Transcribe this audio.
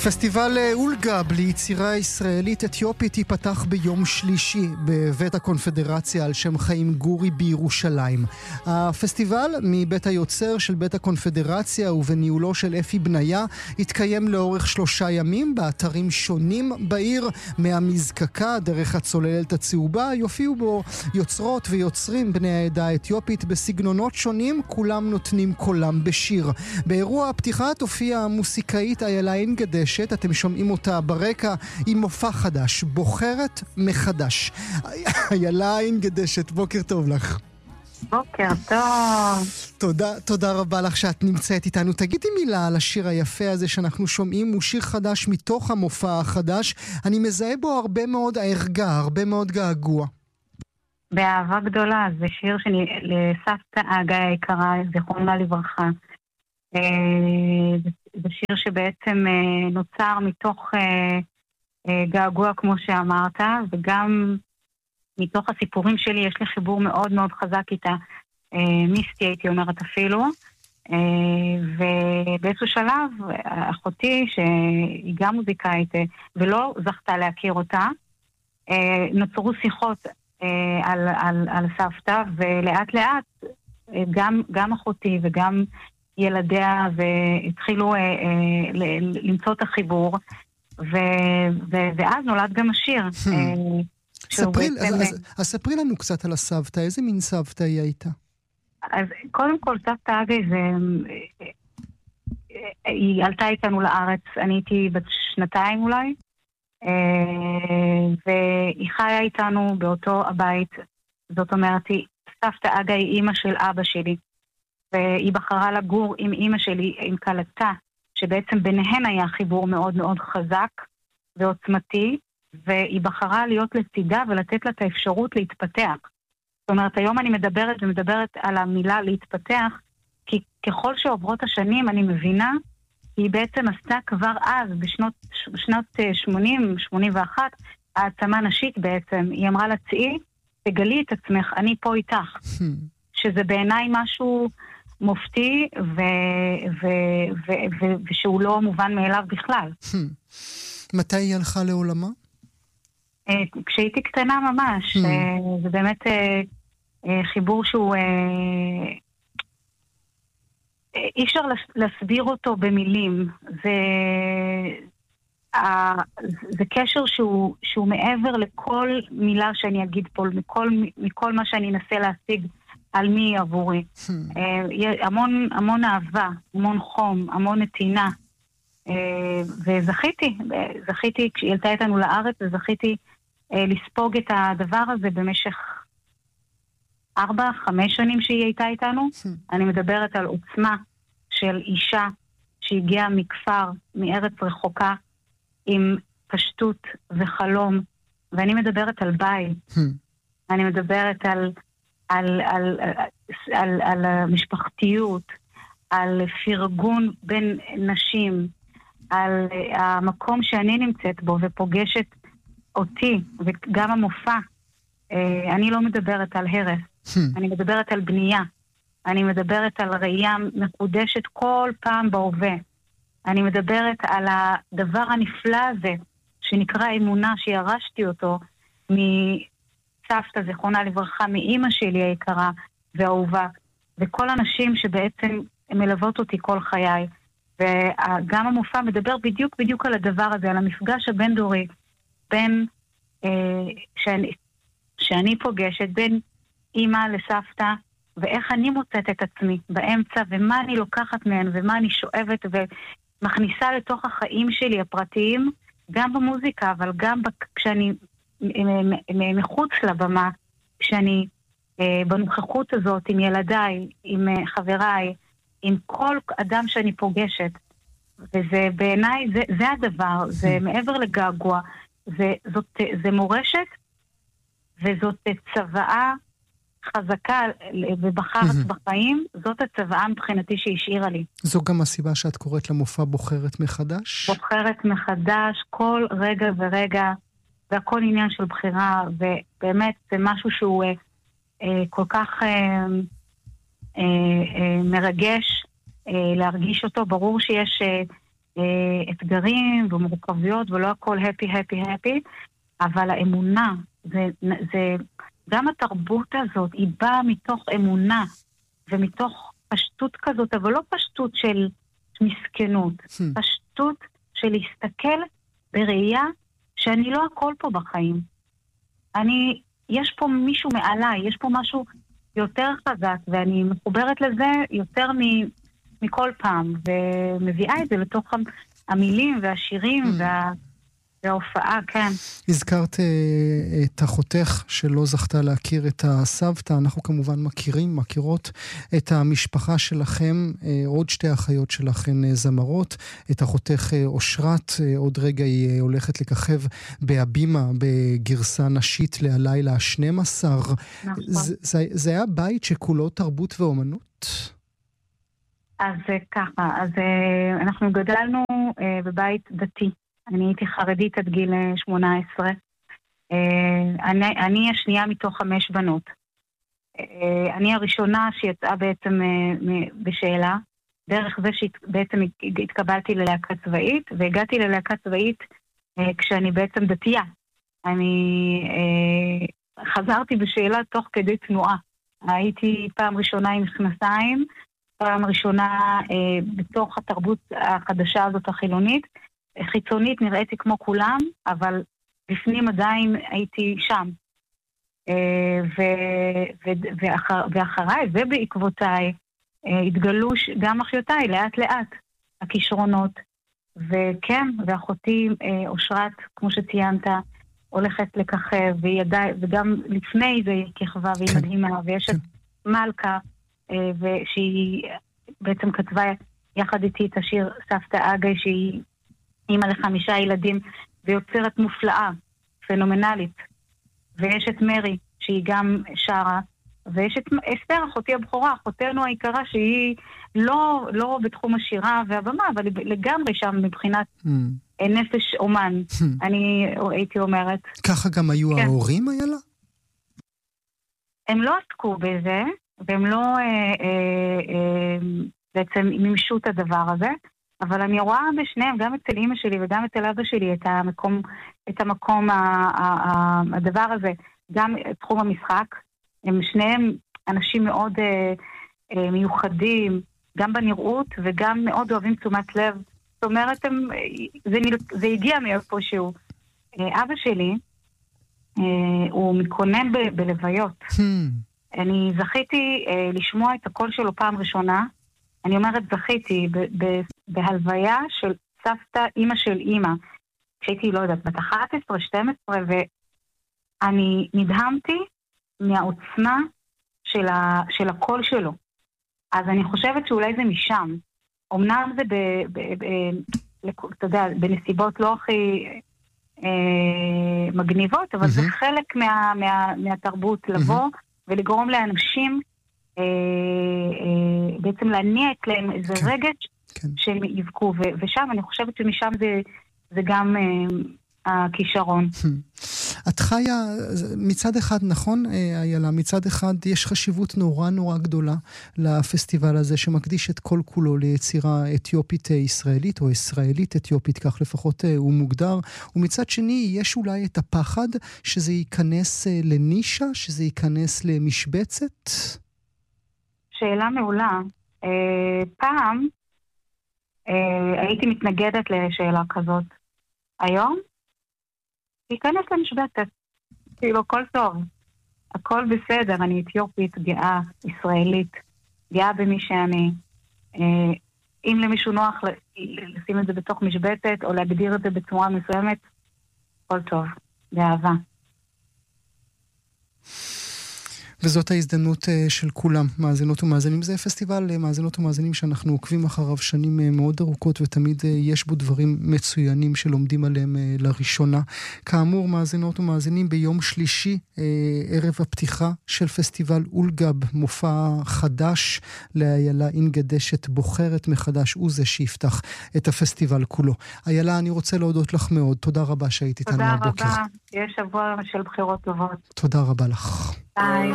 פסטיבל אולגב ליצירה ישראלית אתיופית ייפתח ביום שלישי בבית הקונפדרציה על שם חיים גורי בירושלים. הפסטיבל מבית היוצר של בית הקונפדרציה ובניהולו של אפי בניה יתקיים לאורך 3 ימים באתרים שונים בעיר, מהמזקקה דרך הצוללת הצהובה. יופיעו בו יוצרות ויוצרים בני העדה האתיופית בסגנונות שונים, כולם נותנים קולם בשיר. באירוע הפתיחה תופיע המוסיקאית איילה אינגדש, אתם שומעים אותה ברקע, עם מופע חדש, בוחרת מחדש. איילה אינגדשת, בוקר טוב לך. בוקר טוב. תודה רבה לך שאת נמצאת איתנו. תגידי מילה על השיר היפה הזה שאנחנו שומעים, הוא שיר חדש מתוך המופע החדש. אני מזהה בו הרבה מאוד הערגה, הרבה מאוד געגוע. באהבה גדולה, זה שיר לסבתא אגה היקרה, זיכרונה לברכה. זה שיר שבעצם נוצר מתוך געגוע כמו שאמרת, וגם מתוך הסיפורים שלי יש לי חיבור מאוד מאוד חזק איתה, מיסטי הייתי אומרת אפילו, ובאיזשהו שלב אחותי שהיא גם מוזיקאית ולא זכתה להכיר אותה, נוצרו שיחות על סבתא, ולאט לאט גם אחותי וגם ילדיה והתחילו למצוא את החיבור, ואז נולד גם השיר. אז ספרי לנו קצת על הסבתא, איזה מין סבתא היא הייתה? אז קודם כל סבתא אגה היא עלתה איתנו לארץ, אני הייתי בת 2 אולי, והיא חיה איתנו באותו הבית. זאת אומרת, סבתא אגה היא אימא של אבא שלי, והיא בחרה לגור עם אימא שלי, עם קלטה, שבעצם ביניהן היה חיבור מאוד מאוד חזק ועוצמתי, והיא בחרה להיות לצידה ולתת לה את האפשרות להתפתח. זאת אומרת, היום אני מדברת על המילה להתפתח, כי ככל שעוברות השנים אני מבינה, היא בעצם עשתה כבר אז, בשנות 80, 81, העצמה נשית בעצם. היא אמרה לה, צאי, תגלי את עצמך, אני פה איתך. שזה בעיניי משהו מופתי ושהוא לא מובן מאליו בכלל. מתי היא הלכה לעולמה? כשהייתי קטנה ממש. זה באמת חיבור שהוא אי אפשר להסביר אותו במילים. זה קשר שהוא מעבר לכל מילה שאני אגיד פה, מכל מה שאני אנסה להשיג על מי עבורי. המון אהבה, המון חום, המון נתינה. וזכיתי, כשהיא עלתה איתנו לארץ, וזכיתי לספוג את הדבר הזה במשך 4-5 שנים שהיא הייתה איתנו. אני מדברת על עוצמה של אישה שהגיעה מכפר, מארץ רחוקה, עם פשטות וחלום, ואני מדברת על בית. אני מדברת על המשפחתיות, על פרגון בין נשים, על המקום שאני נמצאת בו ופוגשת אותי, וגם המופע. אני לא מדברת על הרס, אני מדברת על בנייה, אני מדברת על ראייה מחודשת כל פעם בהווה. אני מדברת על הדבר הנפלא הזה, שנקרא אמונה, שירשתי אותו מסבתא זיכרונה לברכה, מאמא שלי היקרה והאהובה, וכל אנשים שבעצם מלוות אותי כל חיי. וגם המופע מדבר בדיוק על הדבר הזה, על המפגש הבין-דורי, בין שאני פוגשת, בין אמא לסבתא, ואיך אני מוצאת את עצמי באמצע, ומה אני לוקחת מהן, ומה אני שואבת ומכניסה לתוך החיים שלי הפרטיים, גם במוזיקה, אבל גם כשאני מחוץ לבמה, כשאני בנוכחות הזאת עם ילדיי, עם חבריי, עם כל אדם שאני פוגשת. וזה בעיניי, זה הדבר, זה מעבר לגעגוע, זה מורשת, וזאת צוואה חזקה ובחרת בחיים, זאת הצוואה מבחינתי שהשאירה לי. זו גם הסיבה שאת קוראת למופע בוחרת מחדש? בוחרת מחדש, כל רגע ורגע, והכל עניין של בחירה, ובאמת זה משהו שהוא כל כך מרגש להרגיש אותו. ברור שיש אתגרים ומורכבויות, ולא הכל happy, אבל האמונה, זה גם התרבות הזאת, היא באה מתוך אמונה, ומתוך פשטות כזאת, אבל לא פשטות של מסכנות, פשטות של להסתכל בראייה שאני לא הכל פה בחיים. יש פה מישהו מעליי, יש פה משהו יותר חזק, ואני מחוברת לזה יותר מכל פעם, ומביאה את זה לתוך המילים והשירים וההופעה, כן. הזכרת את אחותך שלא זכתה להכיר את הסבתא, אנחנו כמובן מכירות את המשפחה שלכם, עוד שתי אחיות שלכן זמרות, את אחותך אושרת, עוד רגע היא הולכת לככב בהבימה בגרסה נשית להלילה ה-12. נכון. זה היה בית שכולו תרבות ואומנות? אז ככה, אנחנו גדלנו בבית דתי. אני הייתי חרדית עד גיל 18. אני השנייה מתוך 5 בנות. אני הראשונה שיצאה בעצם בשאלה, דרך זה שבעצם התקבלתי ללהקה צבאית, והגעתי ללהקה צבאית כשאני בעצם דתייה. אני חזרתי בשאלה תוך כדי תנועה. הייתי פעם ראשונה עם מכנסיים, פעם ראשונה בתוך התרבות החדשה הזאת החילונית, חיצונית נראיתי כמו כולם, אבל בפנים עדיין הייתי שם. ואחריי ובעקבותיי התגלו גם אחיותיי לאט לאט הכישרונות. וכן, ואחותי אושרת, כמו שציינת, הולכת לככב, וגם לפני זה היא ככבה והיא מדהימה, ויש את מלכה, ושהיא בעצם כתבה יחד איתי את השיר סבתא אגאי, שהיא אימא ל5 ילדים, ויוצרת מופלאה, פנומנלית. ויש את מרי, שהיא גם שרה, ויש את אסתר, אחותי הבכורה, אחותנו העיקרה, שהיא לא בתחום השירה והבמה, אבל לגמרי שם מבחינת נפש אומן, אני הייתי אומרת. ככה גם היו ההורים, איילה? הם לא עסקו בזה, והם לא בעצם מימשו את הדבר הזה, אבל אני רואה בשניהם, גם אצל אמא שלי וגם אצל אבא שלי, את המקום, הדבר הזה, גם תחום המשחק. הם שניהם אנשים מאוד מיוחדים, גם בנראות וגם מאוד אוהבים תשומת לב. זאת אומרת, זה הגיע מאיפשהו. אבא שלי, הוא מקונן בלוויות. אני זכיתי לשמוע את הקול שלו פעם ראשונה. אני אומרת זכיתי בהלוויה של סבתא, אמא של אמא. כשהייתי, לא יודעת, בת 11, 12, ואני נדהמתי מהעוצמה של הקול שלו. אז אני חושבת שאולי זה משם. אמנם זה אתה יודע, בנסיבות לא הכי מגניבות, אבל זה חלק מהתרבות לבוא ולגרום לאנשים בעצם להניע אצלם איזה רגש שהם יבכו, ושם אני חושבת שמשם זה גם הכישרון. את חיה, מצד אחד, נכון, איילה, מצד אחד יש חשיבות נורא נורא גדולה לפסטיבל הזה, שמקדיש את כל כולו ליצירה אתיופית ישראלית, או ישראלית אתיופית, כך לפחות הוא מוגדר, ומצד שני יש אולי את הפחד שזה ייכנס לנישה, שזה ייכנס למשבצת? שאלה מעולה. פעם הייתי מתנגדת לשאלה כזאת. היום? להיכנס למשבצת. כאילו, הכל טוב. הכל בסדר. אני אתיופית, גאה, ישראלית. גאה במי שאני. אם למישהו נוח לשים את זה בתוך משבצת, או להגדיר את זה בצורה מסוימת, הכל טוב. באהבה. וזאת ההזדמנות של כולם, מאזינות ומאזינים. זה פסטיבל מאזינות ומאזינים שאנחנו עוקבים אחריו שנים מאוד ארוכות, ותמיד יש בו דברים מצוינים שלומדים עליהם לראשונה. כאמור, מאזינות ומאזינים, ביום שלישי, ערב הפתיחה של פסטיבל אולגב, מופע חדש לאיילה אינגדשת, בוחרת מחדש, הוא זה שיפתח את הפסטיבל כולו. איילה, אני רוצה להודות לך מאוד. תודה רבה שהיית איתנו הבוקר. תודה רבה. יש שבוע של בחירות טובות. תודה רבה לך. ביי.